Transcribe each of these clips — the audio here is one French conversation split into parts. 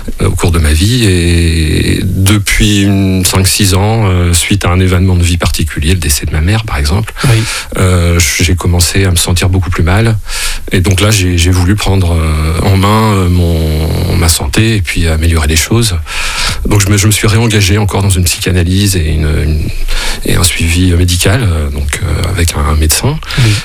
au cours de ma vie. Et depuis 5-6 ans, suite à un événement de vie particulier, le décès de ma mère par exemple, j'ai commencé à me sentir beaucoup plus mal. Et donc là, j'ai voulu prendre en main ma santé et puis améliorer les choses. Donc je me suis réengagé encore dans une psychanalyse et un suivi médical, donc avec un médecin.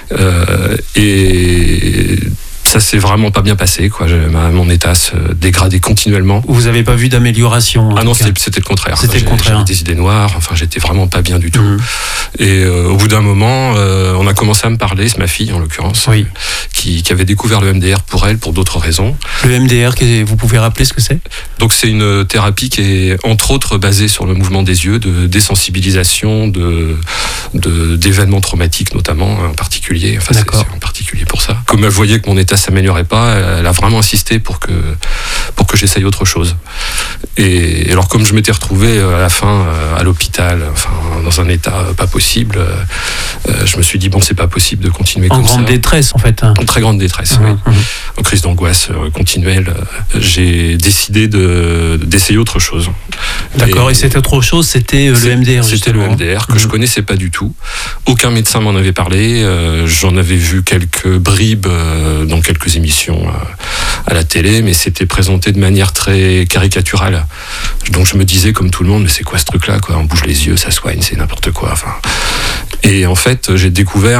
Et ça s'est vraiment pas bien passé, quoi. Mon état se dégradait continuellement. Vous n'avez pas vu d'amélioration? Ah non, c'était le contraire. C'était le contraire. J'avais des idées noires, enfin j'étais vraiment pas bien du tout. Et au bout d'un moment, on a commencé à me parler, c'est ma fille en l'occurrence, qui avait découvert le MDR pour elle, pour d'autres raisons. Le MDR, vous pouvez rappeler ce que c'est? Donc c'est une thérapie qui est entre autres basée sur le mouvement des yeux, de désensibilisation, d'événements traumatiques notamment, en particulier. Enfin, c'est en particulier pour ça. Comme elle voyait que mon état s'améliorait pas, elle a vraiment insisté pour que j'essaye autre chose. Et alors comme je m'étais retrouvé à la fin à l'hôpital, enfin dans un état pas possible, je me suis dit bon, c'est pas possible de continuer comme ça. En grande détresse en fait. En très grande détresse, oui. En crise d'angoisse continuelle, j'ai décidé d'essayer autre chose. D'accord. Et cette autre chose, c'était le MDR. C'était le MDR que je connaissais pas du tout. Aucun médecin m'en avait parlé. J'en avais vu quelques bribes dans quelques émissions à la télé, mais c'était présenté de manière très caricaturale. Donc je me disais comme tout le monde, mais c'est quoi ce truc-là, quoi? On bouge les yeux, ça soigne, c'est n'importe quoi. Enfin. Et en fait, j'ai découvert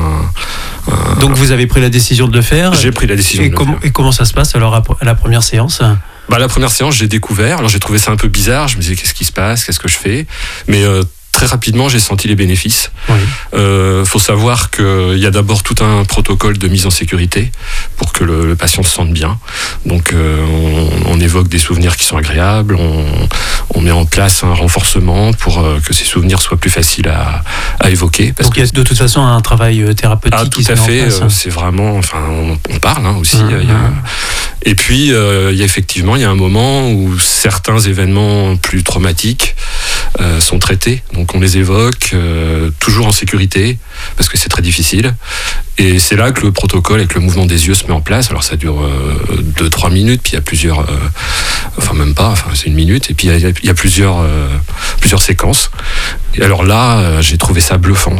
Donc vous avez pris la décision de le faire? J'ai pris la décision de le faire. Et comment ça se passe alors à la première séance? La première séance, j'ai découvert. Alors j'ai trouvé ça un peu bizarre. Je me disais qu'est-ce qui se passe, qu'est-ce que je fais? Mais très rapidement, j'ai senti les bénéfices. Faut savoir qu'il y a d'abord tout un protocole de mise en sécurité pour que le patient se sente bien. Donc on évoque des souvenirs qui sont agréables, on met en place un renforcement pour que ces souvenirs soient plus faciles à évoquer. Donc il y a de toute façon un travail thérapeutique qui se met en place. Tout à fait, c'est vraiment, enfin on parle aussi. Et puis il y a effectivement un moment où certains événements plus traumatiques sont traités. Donc on les évoque toujours en sécurité parce que c'est très difficile. Et c'est là que le protocole avec le mouvement des yeux se met en place. Alors ça dure 2-3 minutes, puis il y a plusieurs, c'est 1 minute, et puis il y a plusieurs séquences. Et alors là, j'ai trouvé ça bluffant.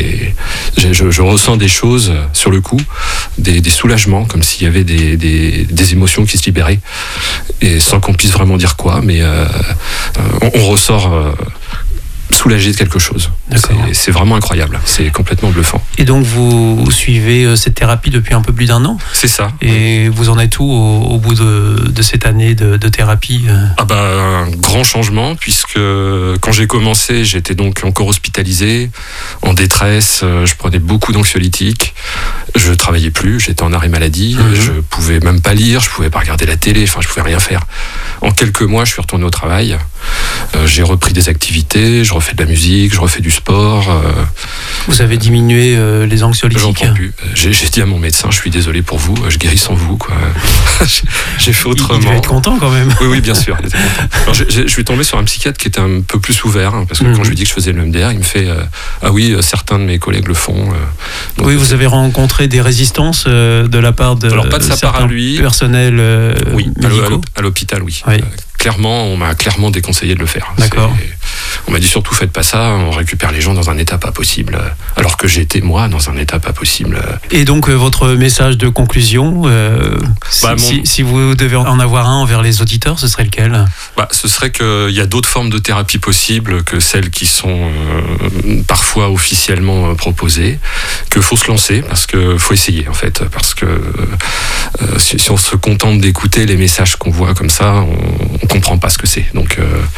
Je ressens des choses sur le coup, des soulagements, comme s'il y avait des émotions qui se libéraient, et sans qu'on puisse vraiment dire quoi, mais on ressort soulagé de quelque chose. C'est vraiment incroyable, c'est complètement bluffant. Et donc vous suivez cette thérapie depuis un peu plus d'1 an? C'est ça. Et vous en êtes où au bout de cette année de thérapie? Un grand changement, puisque quand j'ai commencé, j'étais donc encore hospitalisé, en détresse, je prenais beaucoup d'anxiolytiques, je travaillais plus, j'étais en arrêt maladie, je pouvais même pas lire, je pouvais pas regarder la télé, je pouvais rien faire. En quelques mois, je suis retourné au travail, j'ai repris des activités, je refais de la musique, je refais du sport. Vous avez diminué les anxiolytiques? J'en prends plus. J'ai dit à mon médecin, je suis désolé pour vous, je guéris sans vous, quoi. J'ai fait autrement. Il devait être content quand même. Oui, bien sûr. Il était content. Alors, je suis tombé sur un psychiatre qui était un peu plus ouvert, parce que quand je lui dis que je faisais le MDR, il me fait ah oui, certains de mes collègues le font. Donc, oui, vous avez rencontré des résistances de la part de certains personnels médicaux? À l'hôpital, oui. Clairement, on m'a clairement déconseillé de le faire. D'accord. On m'a dit surtout faites pas ça, on récupère les gens dans un état pas possible. Alors que j'étais moi dans un état pas possible. Et donc votre message de conclusion, si vous devez en avoir un envers les auditeurs, ce serait lequel? Ce serait qu'il y a d'autres formes de thérapie possibles que celles qui sont parfois officiellement proposées, qu'il faut se lancer, parce qu'il faut essayer en fait, parce que si on se contente d'écouter les messages qu'on voit comme ça, on comprend pas ce que c'est. Donc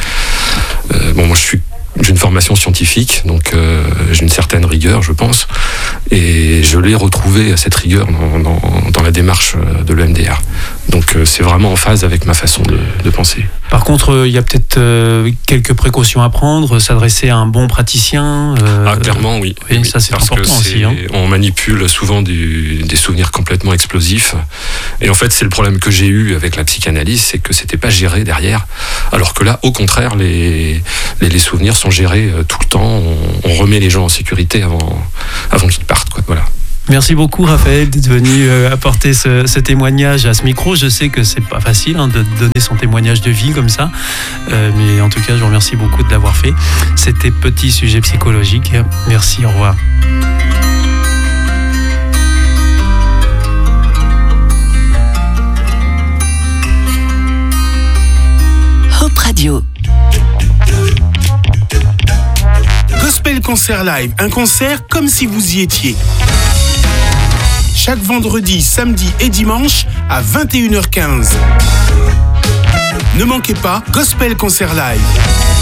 moi j'ai une formation scientifique, donc j'ai une certaine rigueur, je pense, et je l'ai retrouvée, cette rigueur, dans la démarche de l'EMDR. Donc c'est vraiment en phase avec ma façon de penser. Par contre, il y a peut-être quelques précautions à prendre, s'adresser à un bon praticien. Clairement, oui. Oui, ça c'est important aussi. On manipule souvent des souvenirs complètement explosifs. Et en fait, c'est le problème que j'ai eu avec la psychanalyse, c'est que c'était pas géré derrière. Alors que là, au contraire, les souvenirs sont gérés tout le temps. On remet les gens en sécurité avant qu'ils partent, quoi. Voilà. Merci beaucoup Raphaël d'être venu apporter ce témoignage à ce micro. Je sais que c'est pas facile de donner son témoignage de vie comme ça, mais en tout cas je vous remercie beaucoup de l'avoir fait. C'était Petit Sujet Psychologique. Merci, au revoir. Hope Radio. Gospel Concert Live, un concert comme si vous y étiez. Chaque vendredi, samedi et dimanche à 21h15. Ne manquez pas Gospel Concert Live.